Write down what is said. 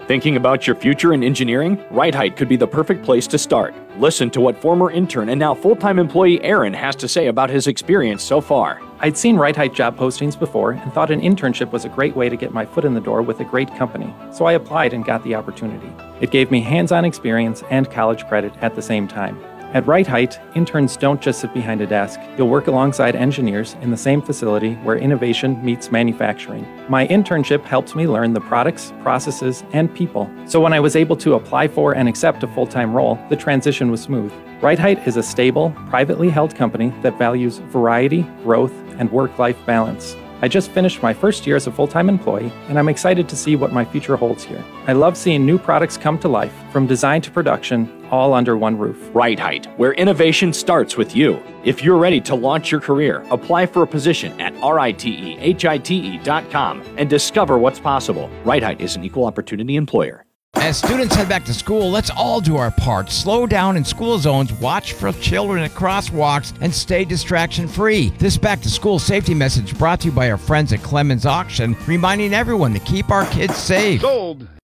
Thinking about your future in engineering? Right Height could be the perfect place to start. Listen to what former intern and now full-time employee Aaron has to say about his experience so far. I'd seen Right Height job postings before and thought an internship was a great way to get my foot in the door with a great company, so I applied and got the opportunity. It gave me hands-on experience and college credit at the same time. At Right Height, interns don't just sit behind a desk. You'll work alongside engineers in the same facility where innovation meets manufacturing. My internship helped me learn the products, processes, and people. So when I was able to apply for and accept a full-time role, the transition was smooth. Right Height is a stable, privately held company that values variety, growth, and work-life balance. I just finished my first year as a full-time employee, and I'm excited to see what my future holds here. I love seeing new products come to life, from design to production, all under one roof. Right Height, where innovation starts with you. If you're ready to launch your career, apply for a position at RITEHITE.com and discover what's possible. Right Height is an equal opportunity employer. As students head back to school, let's all do our part. Slow down in school zones, watch for children at crosswalks, and stay distraction-free. This back-to-school safety message brought to you by our friends at Clemens Auction, reminding everyone to keep our kids safe. Sold.